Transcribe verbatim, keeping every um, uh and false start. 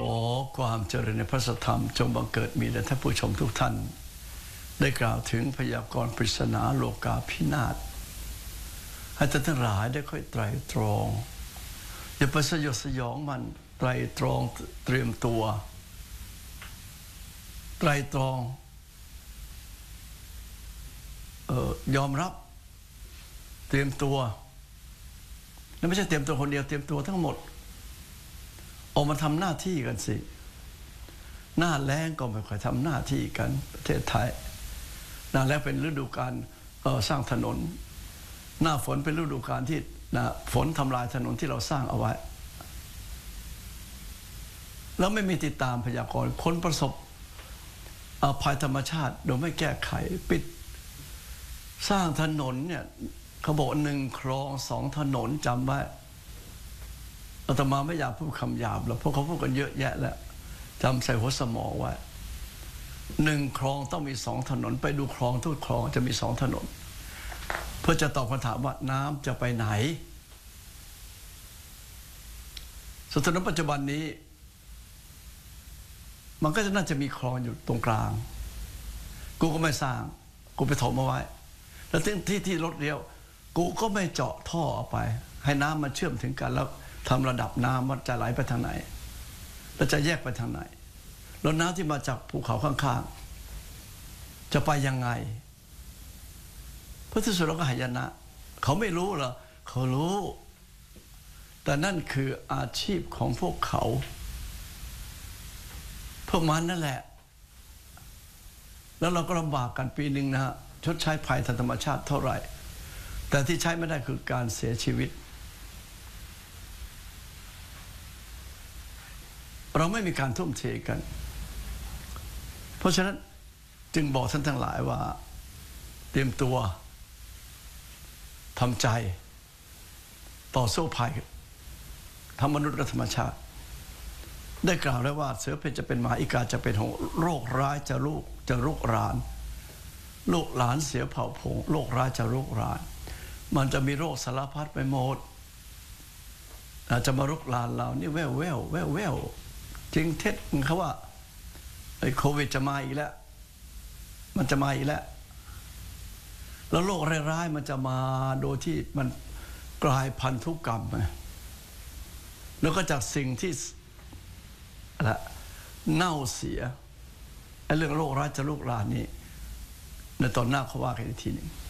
อความเจริญในพระสัทธรรมจงบังเกิดมีแด่ท่านผู้ชมทุกท่านได้กล่าวถึงพยากรณ์ปริศนาโลกาภินาศให้ท่านทั้งหลายได้ค่อยไตรตรองอย่าไปสยดสยองมันไตรตรองเตรียมตัวไตรตรองเอ่อยอมรับเตรียมตัวแล้วไม่ใช่เตรียมตัวคนเดียวเตรียมตัวทั้งหมดออกมาทำหน้าที่กันสิหน้าแล้งก็ไม่ค่อยทำหน้าที่กันประเทศไทยหน้าแล้งเป็นฤดูกาลสร้างถนนหน้าฝนเป็นฤดูกาลที่นะฝนทำลายถนนที่เราสร้างเอาไว้แล้วไม่มีติดตามพยากรณ์คนประสบภัยธรรมชาติโดยไม่แก้ไขปิดสร้างถนนเนี่ยเขาบอกหนึ่งคลองสองถนนจำไว้อาตมาไม่อยากพูดคำหยาบแล้วเพราะเขาพูดกันเยอะแยะแล้วจำใส่หัวสมองไว้หนึ่งคลองต้องมีสองถนนไปดูคลองทุกคลองจะมีสองถนนเพื่อจะตอบคำถามว่าน้ำจะไปไหนส่วนถนนปัจจุบันนี้มันก็จะน่าจะมีคลองอยู่ตรงกลางกูก็ไม่สร้างกูไปถมเอาไว้แล้วที่ที่รถเลี้ยวกูก็ไม่เจาะท่อออกไปให้น้ำมันเชื่อมถึงกันแล้วทำระดับน้ำมันจะไหลไปทางไหนแล้วจะแยกไปทางไหนแล้วน้ำที่มาจากภูเขาข้างๆจะไปยังไงเพราะที่สุดเราก็หายนะเขาไม่รู้เหรอเขารู้แต่นั่นคืออาชีพของพวกเขาพวกมันนั่นแหละแล้วเราก็ลำบากกันปีหนึ่งนะฮะชดใช้ภัยทางธรรมชาติเท่าไหร่แต่ที่ใช้ไม่ได้คือการเสียชีวิตเราไม่มีการทุ่มเทกันเพราะฉะนั้นจึงบอกท่านทั้งหลายว่าเตรียมตัวทำใจต่อสู้ภัยทั้งมนุษย์และธรรมชาติได้กล่าวแล้วว่าเสือเพชรจะเป็นหมาอีกาจะเป็นหงส์โรคร้ายจะลูกจะลุกรานลูกหลานเสียเผ่าพงโรคร้ายจะลุกรานมันจะมีโรคสารพัดไปหมดอาจจะมาลุกลานเรานี่แววแววแววแววจริงเท็จเขาว่าไอ้โควิดจะมาอีกแล้วมันจะมาอีกแล้วแล้วโรคร้ายๆมันจะมาโดยที่มันกลายพันธุกรรมแล้วก็จากสิ่งที่อะไรเน่าเสียไอ้เรื่องโรคร้ายจะลุกลานนี่ในตอนหน้าเขาว่ากันอีกทีหนึ่ง